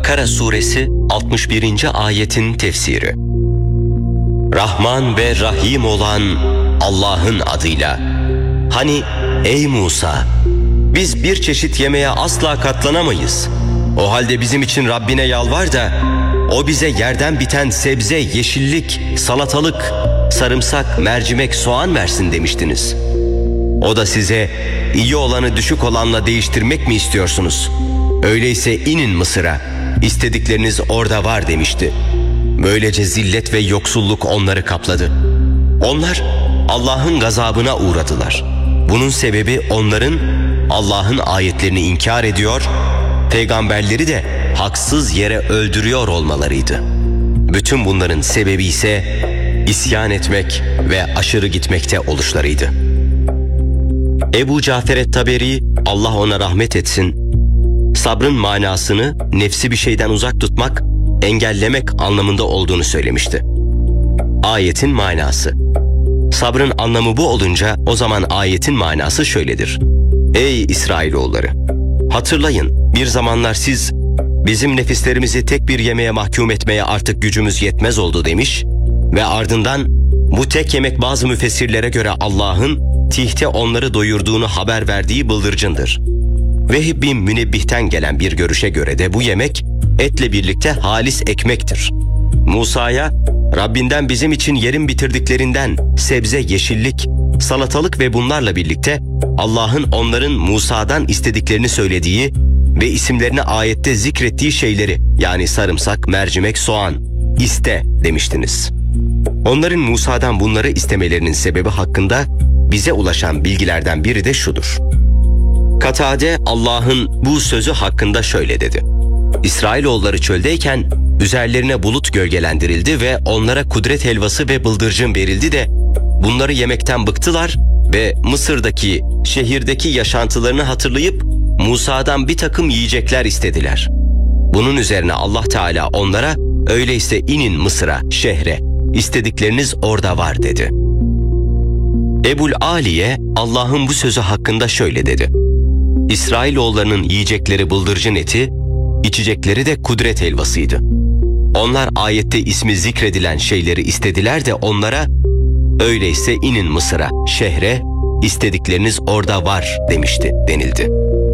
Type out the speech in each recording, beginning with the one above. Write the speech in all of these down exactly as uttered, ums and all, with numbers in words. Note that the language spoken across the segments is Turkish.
Bakara suresi altmış birinci ayetin tefsiri. Rahman ve Rahim olan Allah'ın adıyla. Hani ey Musa, biz bir çeşit yemeğe asla katlanamayız. O halde bizim için Rabbine yalvar da o bize yerden biten sebze, yeşillik, salatalık, sarımsak, mercimek, soğan versin demiştiniz. O da size iyi olanı düşük olanla değiştirmek mi istiyorsunuz? Öyleyse inin Mısır'a, istedikleriniz orada var demişti. Böylece zillet ve yoksulluk onları kapladı. Onlar Allah'ın gazabına uğradılar. Bunun sebebi onların Allah'ın ayetlerini inkar ediyor, peygamberleri de haksız yere öldürüyor olmalarıydı. Bütün bunların sebebi ise isyan etmek ve aşırı gitmekte oluşlarıydı. Ebu Cafer et-Taberi, Allah ona rahmet etsin, sabrın manasını nefsi bir şeyden uzak tutmak, engellemek anlamında olduğunu söylemişti. Ayetin manası. Sabrın anlamı bu olunca o zaman ayetin manası şöyledir. Ey İsrailoğulları! Hatırlayın, bir zamanlar siz bizim nefislerimizi tek bir yemeğe mahkum etmeye artık gücümüz yetmez oldu demiş ve ardından bu tek yemek bazı müfessirlere göre Allah'ın tihte onları doyurduğunu haber verdiği bıldırcındır. Vehib bin Münebbih'ten gelen bir görüşe göre de bu yemek etle birlikte halis ekmektir. Musa'ya Rabbinden bizim için yerin bitirdiklerinden sebze, yeşillik, salatalık ve bunlarla birlikte Allah'ın onların Musa'dan istediklerini söylediği ve isimlerini ayette zikrettiği şeyleri, yani sarımsak, mercimek, soğan iste demiştiniz. Onların Musa'dan bunları istemelerinin sebebi hakkında bize ulaşan bilgilerden biri de şudur. Katade Allah'ın bu sözü hakkında şöyle dedi. İsrailoğulları çöldeyken üzerlerine bulut gölgelendirildi ve onlara kudret helvası ve bıldırcın verildi de bunları yemekten bıktılar ve Mısır'daki, şehirdeki yaşantılarını hatırlayıp Musa'dan bir takım yiyecekler istediler. Bunun üzerine Allah Teala onlara öyleyse inin Mısır'a, şehre, istedikleriniz orada var dedi. Ebul Aliye Allah'ın bu sözü hakkında şöyle dedi. İsrailoğullarının yiyecekleri bıldırcın eti, içecekleri de kudret helvasıydı. Onlar ayette ismi zikredilen şeyleri istediler de onlara öyleyse inin Mısır'a, şehre, istedikleriniz orada var demişti denildi.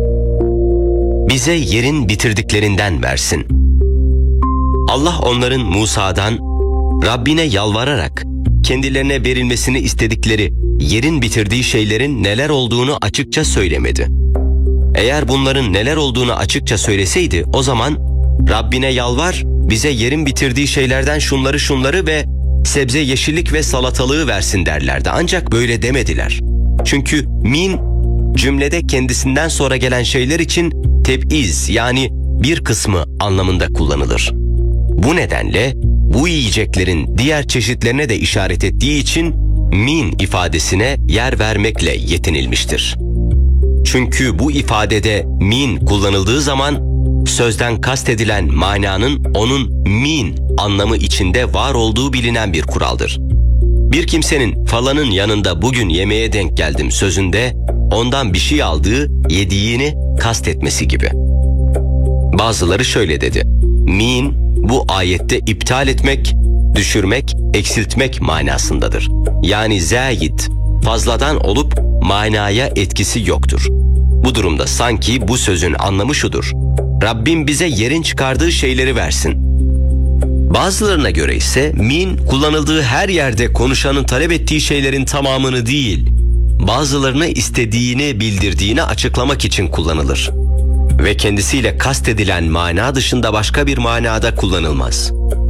Bize yerin bitirdiklerinden versin. Allah onların Musa'dan Rabbine yalvararak kendilerine verilmesini istedikleri yerin bitirdiği şeylerin neler olduğunu açıkça söylemedi. Eğer bunların neler olduğunu açıkça söyleseydi o zaman Rabbine yalvar, bize yerin bitirdiği şeylerden şunları şunları ve sebze, yeşillik ve salatalığı versin derlerdi. Ancak böyle demediler. Çünkü min cümlede kendisinden sonra gelen şeyler için teb'iz, yani bir kısmı anlamında kullanılır. Bu nedenle bu yiyeceklerin diğer çeşitlerine de işaret ettiği için min ifadesine yer vermekle yetinilmiştir. Çünkü bu ifadede min kullanıldığı zaman sözden kastedilen mananın onun min anlamı içinde var olduğu bilinen bir kuraldır. Bir kimsenin falanın yanında bugün yemeğe denk geldim sözünde ondan bir şey aldığı, yediğini kastetmesi gibi. Bazıları şöyle dedi. Min bu ayette iptal etmek, düşürmek, eksiltmek manasındadır. Yani zâid, fazladan olup manaya etkisi yoktur. Bu durumda sanki bu sözün anlamı şudur. Rabbim bize yerin çıkardığı şeyleri versin. Bazılarına göre ise min kullanıldığı her yerde konuşanın talep ettiği şeylerin tamamını değil, bazılarına istediğini bildirdiğini açıklamak için kullanılır. Ve kendisiyle kastedilen mana dışında başka bir manada kullanılmaz.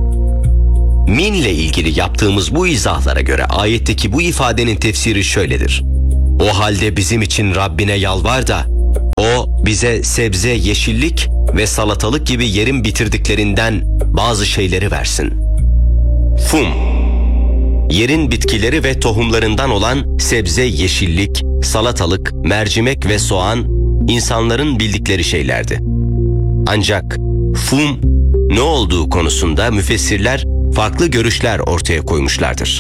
Min ile ilgili yaptığımız bu izahlara göre ayetteki bu ifadenin tefsiri şöyledir. O halde bizim için Rabbine yalvar da o bize sebze, yeşillik ve salatalık gibi yerin bitirdiklerinden bazı şeyleri versin. Fum, yerin bitkileri ve tohumlarından olan sebze, yeşillik, salatalık, mercimek ve soğan insanların bildikleri şeylerdi. Ancak fum ne olduğu konusunda müfessirler farklı görüşler ortaya koymuşlardır.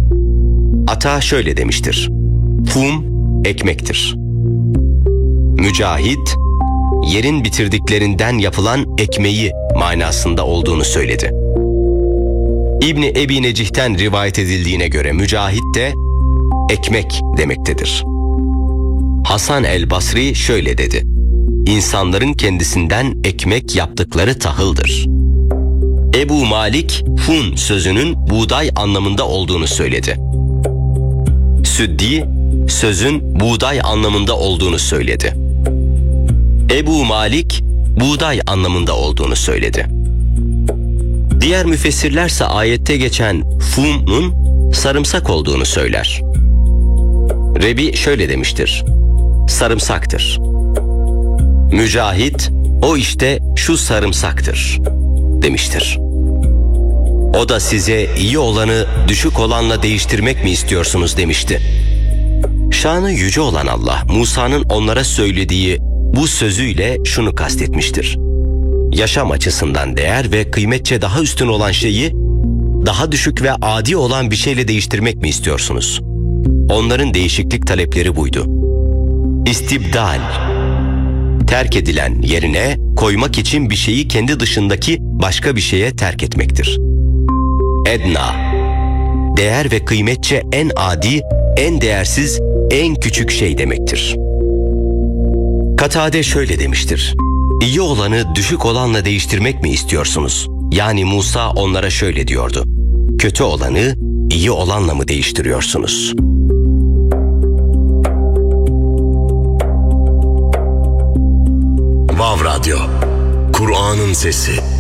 Ata şöyle demiştir. Fum ekmektir. Mücahit, yerin bitirdiklerinden yapılan ekmeği manasında olduğunu söyledi. İbni Ebi Necih'ten rivayet edildiğine göre mücahit de ekmek demektedir. Hasan el-Basri şöyle dedi: İnsanların kendisinden ekmek yaptıkları tahıldır. Ebu Malik, fun sözünün buğday anlamında olduğunu söyledi. Süddi, sözün buğday anlamında olduğunu söyledi. Ebu Malik, buğday anlamında olduğunu söyledi. Diğer müfessirlerse ayette geçen funun sarımsak olduğunu söyler. Rebi şöyle demiştir: sarımsaktır. Mücahit, o işte şu sarımsaktır demiştir. O da size iyi olanı düşük olanla değiştirmek mi istiyorsunuz demişti. Şanı yüce olan Allah, Musa'nın onlara söylediği bu sözüyle şunu kastetmiştir: yaşam açısından değer ve kıymetçe daha üstün olan şeyi daha düşük ve adi olan bir şeyle değiştirmek mi istiyorsunuz? Onların değişiklik talepleri buydu. İstibdal, terk edilen yerine koymak için bir şeyi kendi dışındaki başka bir şeye terk etmektir. Edna, değer ve kıymetçe en adi, en değersiz, en küçük şey demektir. Katade şöyle demiştir: İyi olanı düşük olanla değiştirmek mi istiyorsunuz? Yani Musa onlara şöyle diyordu: kötü olanı iyi olanla mı değiştiriyorsunuz? Vav Radyo, Kur'an'ın sesi.